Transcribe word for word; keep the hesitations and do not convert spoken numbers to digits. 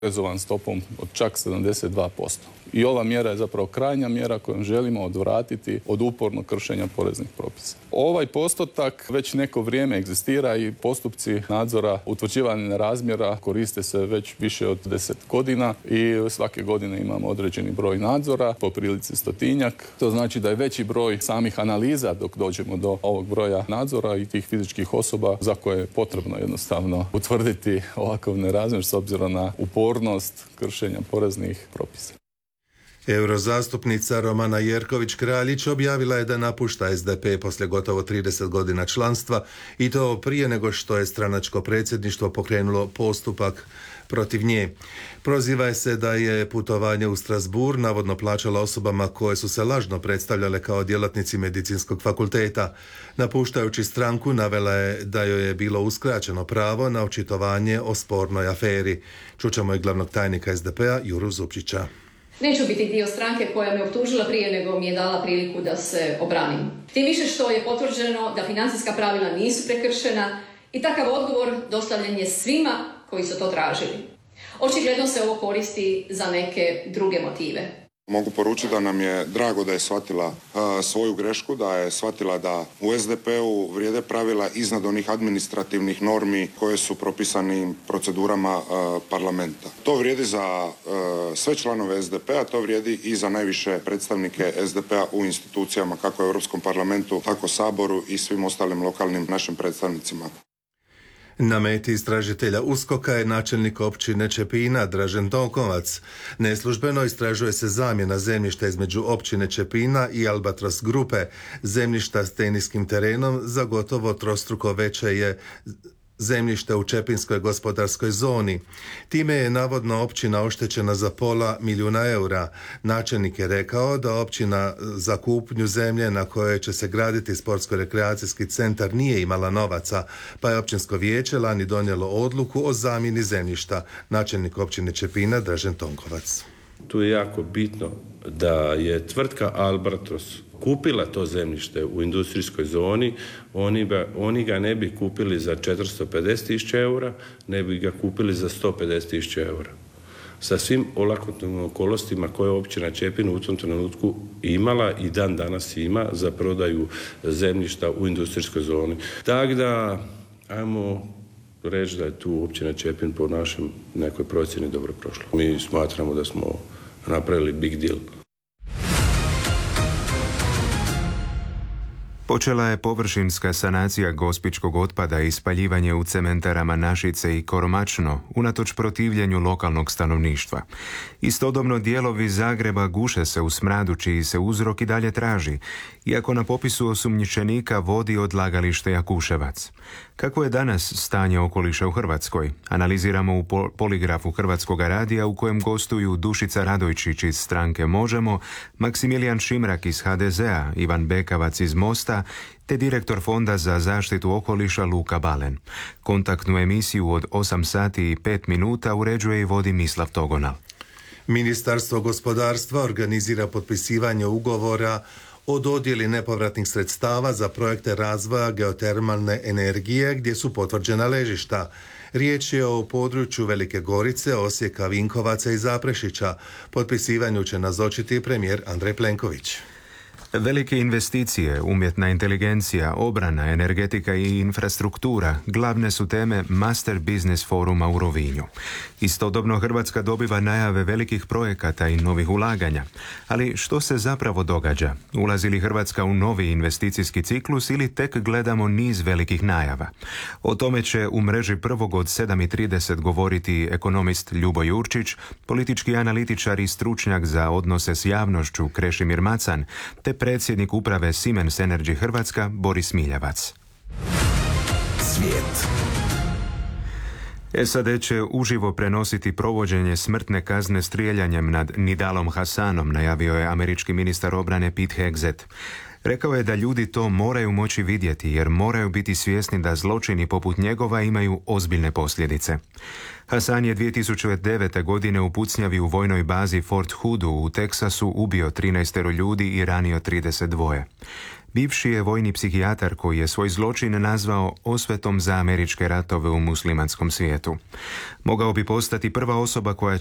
oporezovan stopom od čak sedamdeset dva posto. I ova mjera je zapravo krajnja mjera kojom želimo odvratiti od upornog kršenja poreznih propisa. Ovaj postotak već neko vrijeme egzistira i postupci nadzora utvrđivanja razmjera koriste se već više od deset godina i svake godine imamo određeni broj nadzora, po prilici stotinjak. To znači da je veći broj samih analiza dok dođemo do ovog broja nadzora i tih fizičkih osoba za koje je potrebno jednostavno utvrditi ovakav nerazmjer s obzirom na upornost kršenja poreznih propisa. Eurozastupnica Romana Jerković-Kraljić objavila je da napušta es de pe poslije gotovo trideset godina članstva i to prije nego što je stranačko predsjedništvo pokrenulo postupak protiv nje. Proziva je se da je putovanje u Strasbourg navodno plaćala osobama koje su se lažno predstavljale kao djelatnici medicinskog fakulteta. Napuštajući stranku navela je da joj je bilo uskraćeno pravo na očitovanje o spornoj aferi. Čućemo i glavnog tajnika es de pe-a Juru Zupčića. Neću biti dio stranke koja me optužila prije nego mi je dala priliku da se obranim. Tim više što je potvrđeno da financijska pravila nisu prekršena i takav odgovor dostavljen je svima koji su to tražili. Očigledno se ovo koristi za neke druge motive. Mogu poručiti da nam je drago da je shvatila uh, svoju grešku, da je shvatila da u es de pe-u vrijede pravila iznad onih administrativnih normi koje su propisani procedurama uh, parlamenta. To vrijedi za uh, sve članove es de pe-a, to vrijedi i za najviše predstavnike es de pe-a u institucijama kako u Europskom parlamentu, tako Saboru i svim ostalim lokalnim našim predstavnicima. Na meti istražitelja uskoka je načelnik općine Čepina Dražen Tonkovac. Neslužbeno istražuje se zamjena zemljišta između općine Čepina i Albatros grupe. Zemljišta s teniskim terenom za gotovo trostruko veće je zemljište u Čepinskoj gospodarskoj zoni. Time je navodno općina oštećena za pola milijuna eura. Načelnik je rekao da općina za kupnju zemlje na kojoj će se graditi sportsko-rekreacijski centar nije imala novaca, pa je općinsko vijeće lani donijelo odluku o zamjeni zemljišta. Načelnik općine Čepina Dražen Tonkovac. Tu je jako bitno da je tvrtka Albatros kupila to zemljište u industrijskoj zoni, oni, ba, oni ga ne bi kupili za četiristo pedeset tisuća eura, ne bi ga kupili za sto pedeset tisuća eura. Sa svim olakotnim okolostima koje je općina Čepin u tom trenutku imala i dan danas ima za prodaju zemljišta u industrijskoj zoni. Tako da, ajmo reći da je tu općina Čepin po našem nekoj procjeni dobro prošla. Mi smatramo da smo napravili big deal. Počela je površinska sanacija gospićkog otpada i spaljivanje u cementarama Našice i Koromačno, unatoč protivljenju lokalnog stanovništva. Istodobno dijelovi Zagreba guše se u smradu čiji se uzrok i dalje traži, iako na popisu osumnjičenika vodi odlagalište Jakuševac. Kako je danas stanje okoliša u Hrvatskoj? Analiziramo u poligrafu Hrvatskog radija u kojem gostuju Dušica Radojčić iz stranke Možemo, Maksimilijan Šimrak iz ha de zea, Ivan Bekavac iz Mosta, te direktor Fonda za zaštitu okoliša Luka Balen. Kontaktnu emisiju od osam sati i pet minuta uređuje i vodi Mislav Togonal. Ministarstvo gospodarstva organizira potpisivanje ugovora o dodjeli nepovratnih sredstava za projekte razvoja geotermalne energije gdje su potvrđena ležišta. Riječ je o području Velike Gorice, Osijeka, Vinkovaca i Zaprešića. Potpisivanju će nazočiti premijer Andrej Plenković. Velike investicije, umjetna inteligencija, obrana, energetika i infrastruktura glavne su teme Master Business Foruma u Rovinju. Istodobno Hrvatska dobiva najave velikih projekata i novih ulaganja. Ali što se zapravo događa? Ulazi li Hrvatska u novi investicijski ciklus ili tek gledamo niz velikih najava? O tome će u mreži prvog od sedam i trideset govoriti ekonomist Ljubo Jurčić, politički analitičar i stručnjak za odnose s javnošću Krešimir Macan, te predsjednik uprave Siemens Energy Hrvatska Boris Miljavac. Svijet. es a de će uživo prenositi provođenje smrtne kazne strijeljanjem nad Nidalom Hasanom, najavio je američki ministar obrane Pete Hegseth. Rekao je da ljudi to moraju moći vidjeti jer moraju biti svjesni da zločini poput njegova imaju ozbiljne posljedice. Hasan je dvije tisuće devete. godine u pucnjavi u vojnoj bazi Fort Hoodu u Teksasu ubio trinaest ljudi i ranio trideset dva. Bivši je vojni psihijatar koji je svoj zločin nazvao osvetom za američke ratove u muslimanskom svijetu. Mogao bi postati prva osoba koja